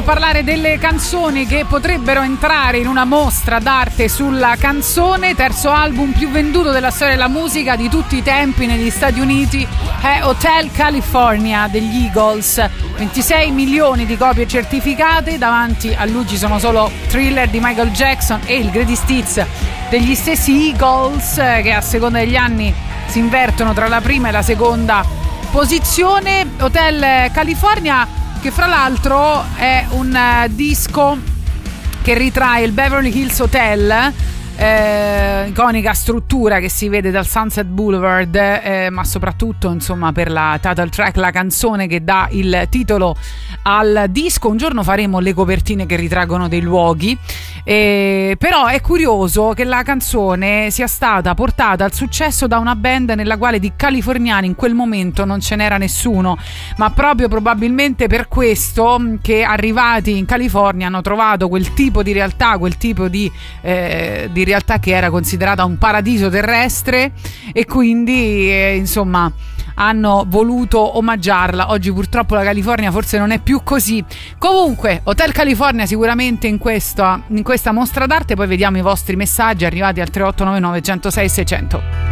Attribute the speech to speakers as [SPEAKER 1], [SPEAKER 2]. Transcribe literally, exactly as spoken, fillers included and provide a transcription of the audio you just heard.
[SPEAKER 1] parlare delle canzoni che potrebbero entrare in una mostra d'arte sulla canzone. Terzo album più venduto della storia della musica di tutti i tempi negli Stati Uniti è Hotel California degli Eagles, ventisei milioni di copie certificate. Davanti a lui ci sono solo Thriller di Michael Jackson e il Greatest Hits degli stessi Eagles, che a seconda degli anni si invertono tra la prima e la seconda posizione. Hotel California, che fra l'altro è un uh, disco che ritrae il Beverly Hills Hotel, eh, iconica struttura che si vede dal Sunset Boulevard, eh, ma soprattutto insomma per la title track, la canzone che dà il titolo al disco. Un giorno faremo le copertine che ritraggono dei luoghi, eh, però è curioso che la canzone sia stata portata al successo da una band nella quale di californiani in quel momento non ce n'era nessuno, ma proprio probabilmente per questo che arrivati in California hanno trovato quel tipo di realtà, quel tipo di, eh, di realtà che era considerata un paradiso terrestre, e quindi eh, insomma hanno voluto omaggiarla. Oggi purtroppo la California forse non è più così. Comunque Hotel California sicuramente in questa, in questa mostra d'arte. Poi vediamo i vostri messaggi arrivati al tre otto nove nove, uno zero sei, sei zero zero.